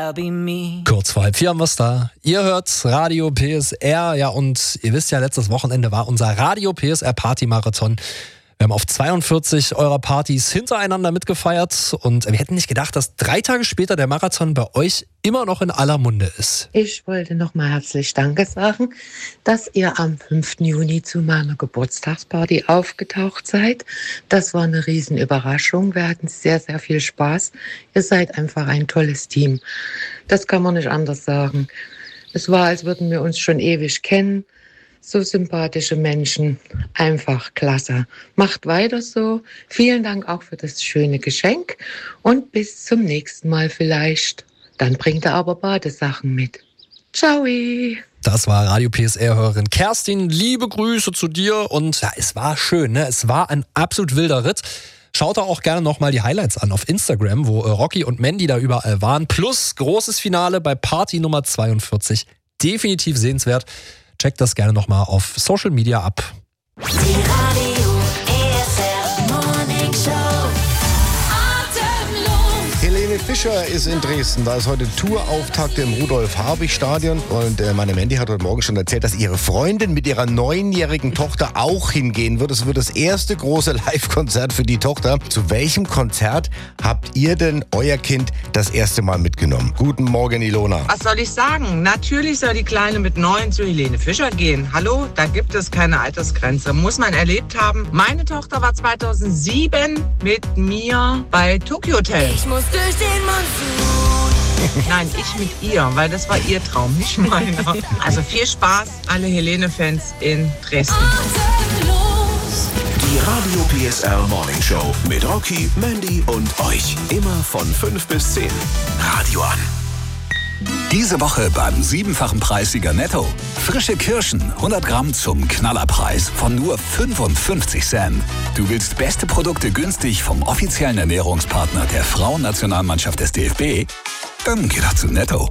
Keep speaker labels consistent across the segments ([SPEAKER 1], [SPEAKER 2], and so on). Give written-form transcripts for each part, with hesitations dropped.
[SPEAKER 1] I'll be me.
[SPEAKER 2] Kurz vor 3:30 haben wir's da. Ihr hört Radio PSR, ja, und ihr wisst ja, letztes Wochenende war unser Radio PSR Party-Marathon. Wir haben auf 42 eurer Partys hintereinander mitgefeiert und wir hätten nicht gedacht, dass 3 Tage später der Marathon bei euch immer noch in aller Munde ist.
[SPEAKER 3] Ich wollte nochmal herzlich Danke sagen, dass ihr am 5. Juni zu meiner Geburtstagsparty aufgetaucht seid. Das war eine Riesenüberraschung. Wir hatten sehr, sehr viel Spaß. Ihr seid einfach ein tolles Team. Das kann man nicht anders sagen. Es war, als würden wir uns schon ewig kennen. So sympathische Menschen, einfach klasse. Macht weiter so. Vielen Dank auch für das schöne Geschenk und bis zum nächsten Mal vielleicht. Dann bringt er aber Badesachen mit. Ciao.
[SPEAKER 2] Das war Radio PSR-Hörerin Kerstin. Liebe Grüße zu dir und ja, es war schön, ne? Es war ein absolut wilder Ritt. Schaut da auch gerne nochmal die Highlights an auf Instagram, wo Rocky und Mandy da überall waren. Plus großes Finale bei Party Nummer 42. Definitiv sehenswert. Checkt das gerne nochmal auf Social Media ab.
[SPEAKER 1] Die Radio PSR Morning Show. Atemlos.
[SPEAKER 4] Helene Fischer ist in Dresden. Da ist heute Tourauftakt im Rudolf-Habich-Stadion. Und meine Mandy hat heute Morgen schon erzählt, dass ihre Freundin mit ihrer 9-jährigen Tochter auch hingehen wird. Es wird das erste große Live-Konzert für die Tochter. Zu welchem Konzert habt ihr denn euer Kind das erste Mal mitgenommen? Guten Morgen, Ilona.
[SPEAKER 5] Was soll ich sagen? Natürlich soll die Kleine mit 9 zu Helene Fischer gehen. Hallo, da gibt es keine Altersgrenze. Muss man erlebt haben. Meine Tochter war 2007 mit mir bei Tokyo Hotel.
[SPEAKER 1] Ich muss durch den Monsun.
[SPEAKER 5] Nein, ich mit ihr, weil das war ihr Traum, nicht meiner. Also viel Spaß, alle Helene-Fans in Dresden.
[SPEAKER 1] Atemlos.
[SPEAKER 6] Die Radio PSR Morning Show mit Rocky, Mandy und euch. Immer von 5 bis 10. Radio an.
[SPEAKER 7] Diese Woche beim 7-fachen Preissieger Netto. Frische Kirschen, 100 Gramm zum Knallerpreis von nur 55 Cent. Du willst beste Produkte günstig vom offiziellen Ernährungspartner der Frauennationalmannschaft des DFB? Dann geh doch zu Netto.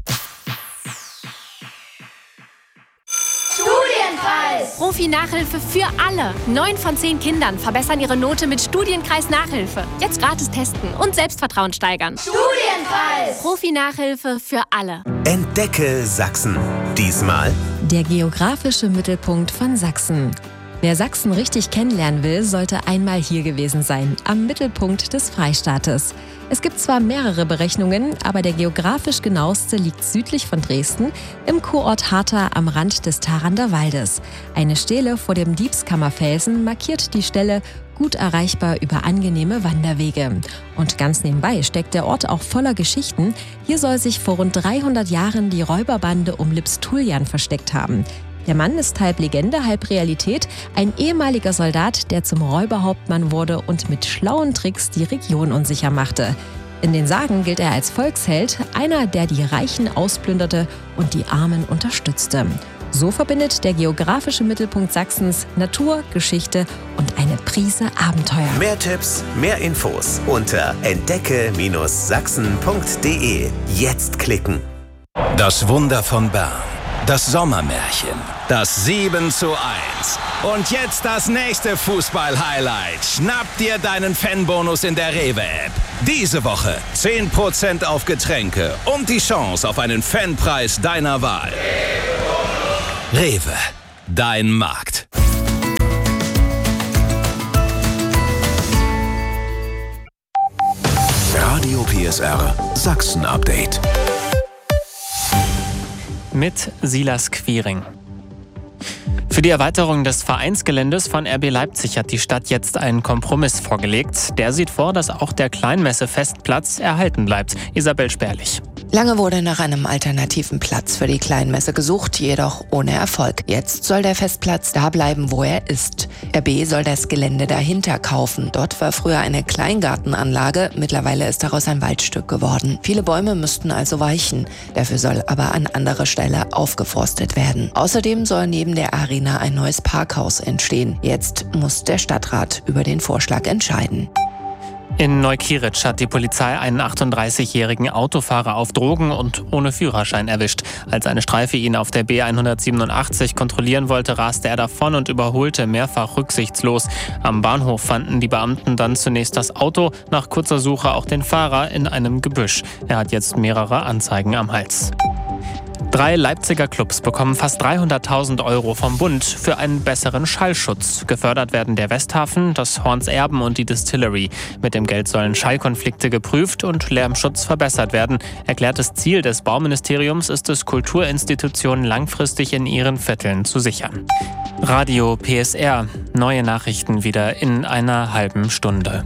[SPEAKER 8] Profi-Nachhilfe für alle. 9 von 10 Kindern verbessern ihre Note mit Studienkreis Nachhilfe. Jetzt gratis testen und Selbstvertrauen steigern. Studienkreis! Profi-Nachhilfe für alle.
[SPEAKER 6] Entdecke Sachsen. Diesmal
[SPEAKER 9] der geografische Mittelpunkt von Sachsen. Wer Sachsen richtig kennenlernen will, sollte einmal hier gewesen sein, am Mittelpunkt des Freistaates. Es gibt zwar mehrere Berechnungen, aber der geografisch genaueste liegt südlich von Dresden, im Kurort Hartha am Rand des Tharander Waldes. Eine Stele vor dem Diebskammerfelsen markiert die Stelle, gut erreichbar über angenehme Wanderwege. Und ganz nebenbei steckt der Ort auch voller Geschichten. Hier soll sich vor rund 300 Jahren die Räuberbande um Lips Tullian versteckt haben. Der Mann ist halb Legende, halb Realität, ein ehemaliger Soldat, der zum Räuberhauptmann wurde und mit schlauen Tricks die Region unsicher machte. In den Sagen gilt er als Volksheld, einer, der die Reichen ausplünderte und die Armen unterstützte. So verbindet der geografische Mittelpunkt Sachsens Natur, Geschichte und eine Prise Abenteuer.
[SPEAKER 6] mehr Tipps, mehr Infos unter entdecke-sachsen.de. Jetzt klicken. Das Wunder von Bern. Das Sommermärchen. Das 7:1. Und jetzt das nächste Fußball-Highlight. Schnapp dir deinen Fanbonus in der Rewe-App. Diese Woche 10% auf Getränke und die Chance auf einen Fanpreis deiner Wahl. Rewe, dein Markt. Radio PSR Sachsen-Update.
[SPEAKER 10] Mit Silas Quiring. Für die Erweiterung des Vereinsgeländes von RB Leipzig hat die Stadt jetzt einen Kompromiss vorgelegt. Der sieht vor, dass auch der Kleinmesse-Festplatz erhalten bleibt. Isabel Sperlich.
[SPEAKER 11] Lange wurde nach einem alternativen Platz für die Kleinmesse gesucht, jedoch ohne Erfolg. Jetzt soll der Festplatz da bleiben, wo er ist. RB soll das Gelände dahinter kaufen. Dort war früher eine Kleingartenanlage, mittlerweile ist daraus ein Waldstück geworden. Viele Bäume müssten also weichen. Dafür soll aber an anderer Stelle aufgeforstet werden. Außerdem soll neben der Arena ein neues Parkhaus entstehen. Jetzt muss der Stadtrat über den Vorschlag entscheiden.
[SPEAKER 10] In Neukieritzsch hat die Polizei einen 38-jährigen Autofahrer auf Drogen und ohne Führerschein erwischt. Als eine Streife ihn auf der B187 kontrollieren wollte, raste er davon und überholte mehrfach rücksichtslos. Am Bahnhof fanden die Beamten dann zunächst das Auto, nach kurzer Suche auch den Fahrer in einem Gebüsch. Er hat jetzt mehrere Anzeigen am Hals. 3 Leipziger Clubs bekommen fast 300.000 € vom Bund für einen besseren Schallschutz. Gefördert werden der Westhafen, das Horns Erben und die Distillery. Mit dem Geld sollen Schallkonflikte geprüft und Lärmschutz verbessert werden. Erklärtes Ziel des Bauministeriums ist es, Kulturinstitutionen langfristig in ihren Vierteln zu sichern. Radio PSR. Neue Nachrichten wieder in einer halben Stunde.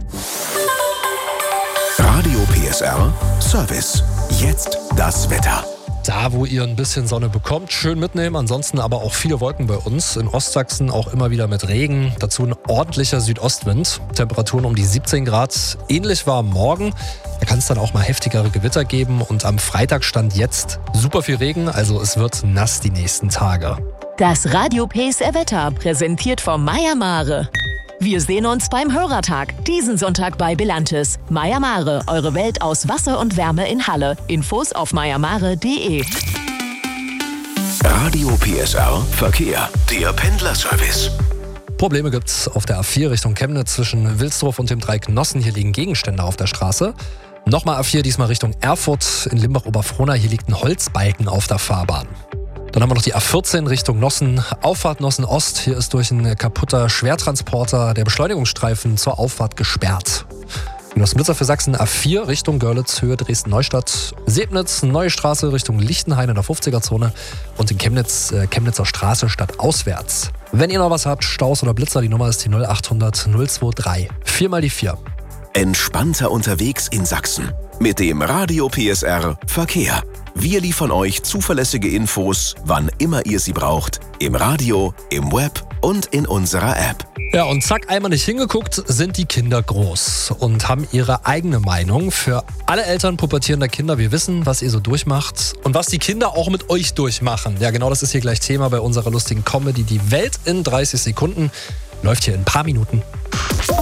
[SPEAKER 6] Radio PSR Service. Jetzt das Wetter.
[SPEAKER 2] Da, wo ihr ein bisschen Sonne bekommt, schön mitnehmen. Ansonsten aber auch viele Wolken bei uns. In Ostsachsen auch immer wieder mit Regen. Dazu ein ordentlicher Südostwind. Temperaturen um die 17 Grad. Ähnlich war morgen. Da kann es dann auch mal heftigere Gewitter geben. Und am Freitag stand jetzt super viel Regen. Also es wird nass die nächsten Tage.
[SPEAKER 12] Das Radio PSR Wetter präsentiert vom Meier Mare. Wir sehen uns beim Hörertag, diesen Sonntag bei Belantes. Meier Mare, eure Welt aus Wasser und Wärme in Halle. Infos auf meiermare.de.
[SPEAKER 6] Radio PSR Verkehr, der Pendlerservice.
[SPEAKER 2] Probleme gibt's auf der A4 Richtung Chemnitz zwischen Wilsdorf und dem Dreieck Nossen. Hier liegen Gegenstände auf der Straße. Nochmal A4, diesmal Richtung Erfurt in Limbach-Oberfrohna. Hier liegt ein Holzbalken auf der Fahrbahn. Dann haben wir noch die A14 Richtung Nossen, Auffahrt Nossen Ost. Hier ist durch ein kaputter Schwertransporter der Beschleunigungsstreifen zur Auffahrt gesperrt. Genossen-Blitzer für Sachsen A4 Richtung Görlitz, Höhe Dresden-Neustadt. Sebnitz, Neue Straße Richtung Lichtenhain in der 50er-Zone. Und in Chemnitz, Chemnitzer Straße stadtauswärts. Wenn ihr noch was habt, Staus oder Blitzer, die Nummer ist die 0800 023. 4 mal die 4.
[SPEAKER 6] Entspannter unterwegs in Sachsen. Mit dem Radio PSR Verkehr. Wir liefern euch zuverlässige Infos, wann immer ihr sie braucht. Im Radio, im Web und in unserer App.
[SPEAKER 2] Ja, und zack, einmal nicht hingeguckt, sind die Kinder groß und haben ihre eigene Meinung. Für alle Eltern pubertierender Kinder, wir wissen, was ihr so durchmacht und was die Kinder auch mit euch durchmachen. Ja, genau, das ist hier gleich Thema bei unserer lustigen Comedy. Die Welt in 30 Sekunden läuft hier in ein paar Minuten.